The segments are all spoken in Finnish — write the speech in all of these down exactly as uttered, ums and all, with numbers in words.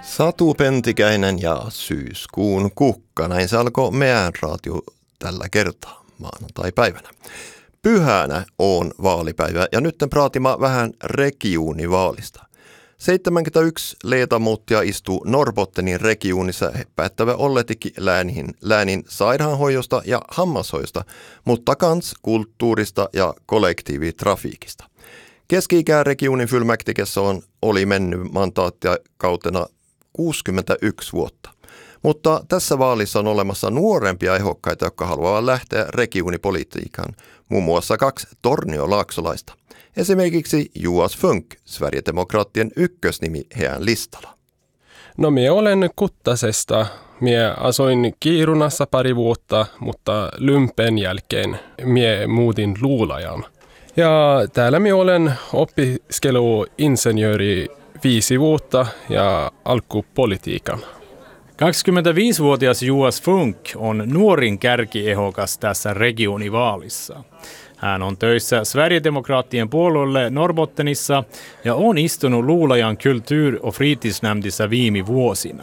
Satu Pentikäinen ja syyskuun kukka. Näin se alkoi meidän radio tällä kertaa maanantai-päivänä. Pyhänä on vaalipäivä ja nyt praatimme vähän regiuunivaalista. seitsemänkymmentäyksi leetamuuttia istuu Norrbottenin regiuunissa. He päättävät olletikin läänin, läänin sairaanhoidosta ja hammashoidosta, mutta kans kulttuurista ja kollektiivitrafiikista. Keski-ikää regiuunin fullmäktigessä on oli mennyt mandaattiakautena kuusikymmentäyksi vuotta. Mutta tässä vaalissa on olemassa nuorempia ehdokkaita, jotka haluavat lähteä regiuunipolitiikkaan, muun muassa kaksi torniolaaksolaista. Esimerkiksi Juas Funk, Sverigedemokraattien ykkösnimi heidän listalla. No minä olen Kuttasesta. Minä asuin Kiirunassa pari vuotta, mutta Lympen jälkeen minä muutin Luulajaan. Ja täällä minä olen opiskeluinsinjööri viisi vuotta ja alkupolitiikan. kaksikymmentäviisivuotias Juas Funk on nuorin kärkiehokas tässä regiunivaalissa. Hän on töissä Sverigedemokraattien puolueelle Norrbottenissa ja on istunut Luulajan kulttuur- ja fritidsnämdissä viime vuosina.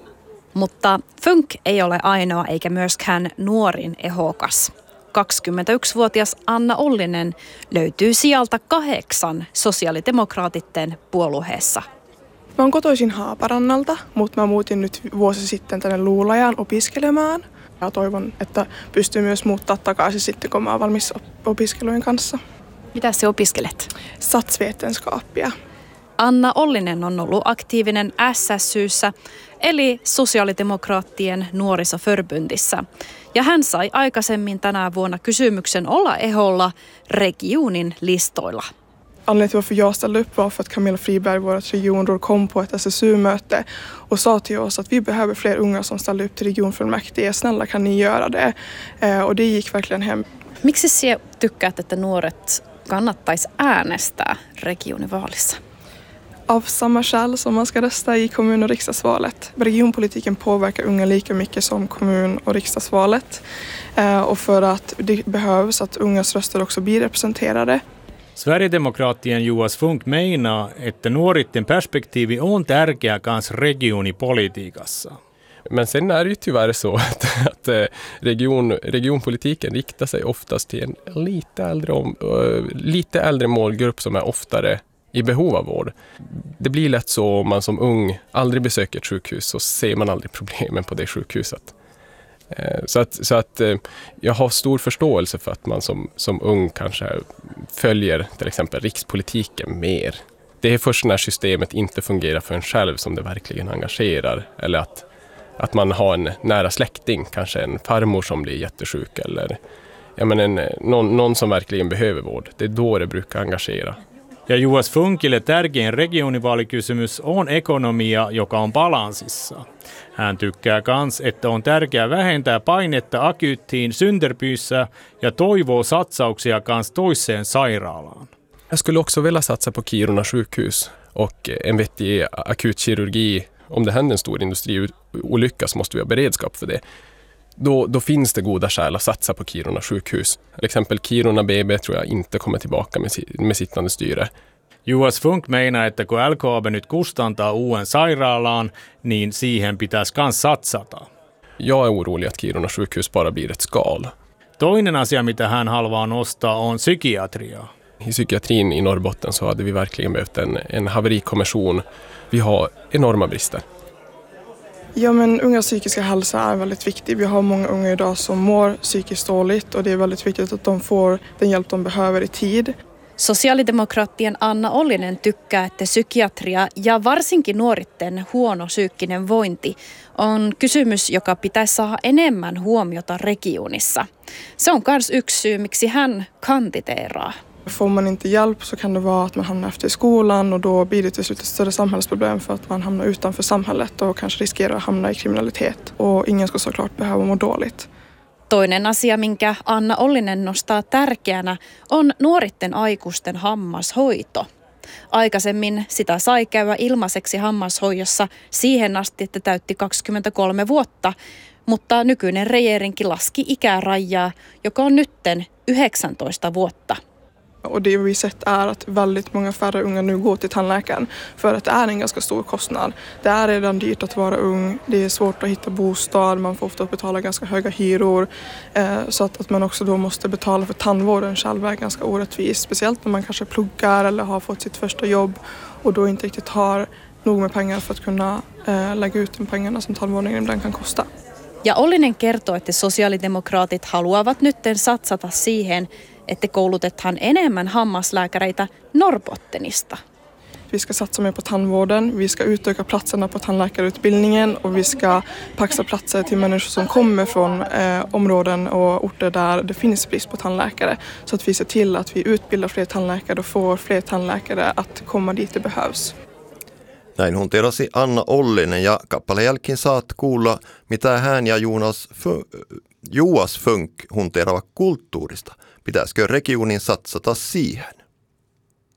Mutta Funk ei ole ainoa eikä myöskään nuorin ehokas. kaksikymmentäyksivuotias Anna Ollinen löytyy sieltä kahdeksan sosiaalidemokraatitten puolueessa. Mä oon kotoisin Haaparannalta, mutta mä muutin nyt vuosi sitten tänne Luulajaan opiskelemaan. Ja toivon, että pystyy myös muuttaa takaisin sitten, kun mä oon valmis opiskelujen kanssa. Mitä sä opiskelet? Statsvetenskapia. Anna Ollinen on ollut aktiivinen S S Y:ssä, eli sosiaalidemokraattien nuorisoförbundissä. Ja hän sai aikaisemmin tänä vuonna kysymyksen olla eholla regiunin listoilla. Anledningen till varför jag ställde upp var för att Camilla Friberg, vårt regionråd, kom på ett S S U-möte och sa till oss att vi behöver fler unga som ställer upp till regionfullmäktige. Snälla, kan ni göra det? Och det gick verkligen hem. Miksi sinä tykkäät, että nuoret kannattaisi äänestää regionivaalissa? Av samma skäl som man ska rösta i kommun- och riksdagsvalet. Regionpolitiken påverkar unga lika mycket som kommun- och riksdagsvalet. Och för att det behövs att ungas röster också blir representerade. Sverigedemokraattien Juas Funk meinaa, että nuoritten perspektiivi on tärkeä kans regionipolitiikassa. Men sen är det ju tyvärr så att, att region, regionpolitiken riktar sig oftast till en lite äldre, lite äldre målgrupp som är oftare i behov av vård. Det blir lätt så om man som ung aldrig besöker ett sjukhus, så ser man aldrig problemen på det sjukhuset. Så att, så att jag har stor förståelse för att man som, som ung kanske följer till exempel rikspolitiken mer. Det är först när systemet inte fungerar för en själv som det verkligen engagerar. Eller att, att man har en nära släkting, kanske en farmor som blir jättesjuk eller jag menar, en, någon, någon som verkligen behöver vård. Det är då det brukar engagera. Ja Juas Funkille tärkein regionivaalikysymys on ekonomia, joka on balanssissa. Hän tykkää kans, että on tärkeää vähentää painetta akyyttiin synderpyissä ja toivoo satsauksia kans toiseen sairaalaan. Jag skulle också vilja satsa på Kiruna sjukhus och en vettig akutkirurgi. Om det händer en stor industriolycka så måste vi ha beredskap för det. Då, då finns det goda skäl att satsa på Kiruna sjukhus. Till exempel Kiruna B B tror jag inte kommer tillbaka med, med sittande styre. Juas Funk meinaa, että kun L K A B nyt kustantaa uuden sairaalaan, niin siihen pitäisi kans satsata. Jag är orolig att Kiruna sjukhus bara blir ett skal. Toinen asia, mitä hän haluaa nostaa, on psykiatria. I psykiatrin i Norrbotten så hade vi verkligen behövt en, en haverikommission. Vi har enorma brister. Ja, men ungas psykiska hälsa är väldigt viktig. Vi har många unga idag som mår psykiskt dåligt och det är väldigt viktigt att de får den hjälp de behöver i tid. Sosiaalidemokraattien Anna Ollinen tykkää, että psykiatria ja varsinkin nuoritten huono psyykkinen vointi on kysymys, joka pitäisi saada enemmän huomiota regiunissa. Se on myös yksi syy, miksi hän kandideeraa. Får man inte hjälp så kan det vara att man hamnar efter skolan och då blir det till slut ett större samhällsproblem för att man hamnar utanför samhället och kanske riskerar att hamna i kriminalitet. Och ingen ska såklart behöva må dåligt. Toinen asia, minkä Anna Ollinen nostaa tärkeänä, on nuoritten aikuisten hammashoito. Aikaisemmin sitä sai käydä ilmaiseksi hammashoidossa siihen asti, että täytti kaksikymmentäkolme vuotta, mutta nykyinen regerinki laski ikärajaa, joka on nytten yhdeksäntoista vuotta. Och det vi sett är att väldigt många färre unga nu går till tandläkaren för att det är en ganska stor kostnad. Det är redan dyrt att vara ung, det är svårt att hitta bostad, man får ofta betala ganska höga hyror. Så att, att man också då måste betala för tandvården själv är ganska orättvist. Speciellt när man kanske pluggar eller har fått sitt första jobb och då inte riktigt har nog med pengar för att kunna äh, lägga ut de pengarna som tandvården ibland kan kosta. Ja Ollinen kertoo, että sosiaalidemokraatit haluavat nytten satsata siihen, että koulutetaan enemmän hammaslääkäreitä Norrbottenista. Vi ska satsa mer på tandvården, vi ska utöka platserna på tandläkarutbildningen och vi ska paxa platser till människor som kommer från eh, områden och orter där det finns brist på tandläkare. Så att vi ser till att vi utbildar fler tandläkare och får fler tandläkare att komma dit det behövs. Näin hunterasi Anna Ollinen ja kappaleen jälkeen saat kuulla, mitä hän ja Jonas F- Juas Funk hunteraavat kulttuurista. Pitäisikö regionin satsata siihen?